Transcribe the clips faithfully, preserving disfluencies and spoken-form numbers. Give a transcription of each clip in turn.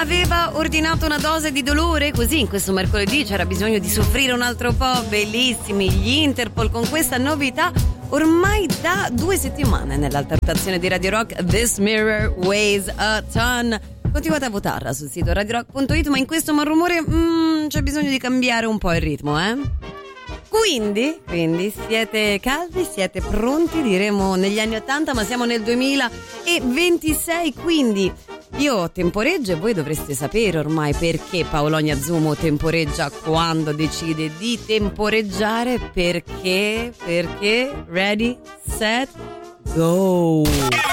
aveva ordinato una dose di dolore? Così in questo mercoledì c'era bisogno di soffrire un altro po'. Bellissimi gli Interpol con questa novità ormai da due settimane nell'alta rotazione di Radio Rock. This Mirror Weighs a Ton. Continuate a votarla sul sito radio rock punto it, ma in questo malumore mm, c'è bisogno di cambiare un po' il ritmo, eh? Quindi, quindi siete caldi, siete pronti, diremo negli anni ottanta, ma siamo nel duemilaventisei, quindi io temporeggio e voi dovreste sapere ormai perché Paolonia Zumo temporeggia quando decide di temporeggiare, perché, perché, ready, set, go!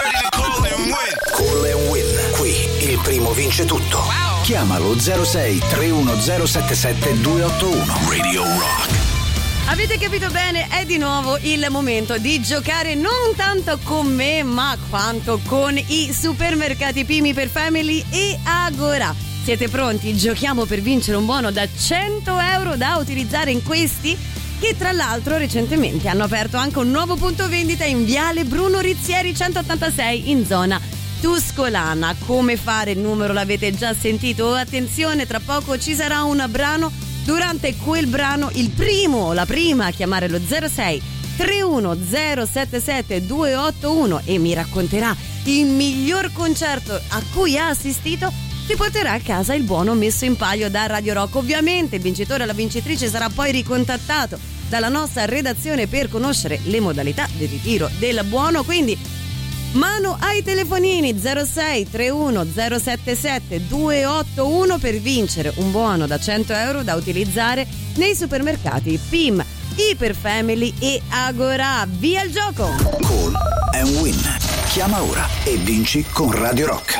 Call and Win, qui il primo vince tutto. Wow. Chiamalo zero sei tre uno zero sette sette due otto uno. Radio Rock. Avete capito bene, è di nuovo il momento di giocare non tanto con me, ma quanto con i supermercati Pimi per Family e Agora. Siete pronti? Giochiamo per vincere un buono da cento euro da utilizzare in questi, che tra l'altro recentemente hanno aperto anche un nuovo punto vendita in Viale Bruno Rizzieri centottantasei in zona Tuscolana. Come fare? Il numero l'avete già sentito. Attenzione, tra poco ci sarà un brano. Durante quel brano il primo, la prima a chiamare lo zero sei tre uno zero sette sette due otto uno e mi racconterà il miglior concerto a cui ha assistito, si porterà a casa il buono messo in palio da Radio Rock. Ovviamente il vincitore o la vincitrice sarà poi ricontattato dalla nostra redazione per conoscere le modalità di ritiro del buono, quindi mano ai telefonini zero sei tre uno zero sette sette due otto uno per vincere un buono da cento euro da utilizzare nei supermercati P I M, Iper Family e Agora. Via il gioco! Call and Win. Chiama ora e vinci con Radio Rock.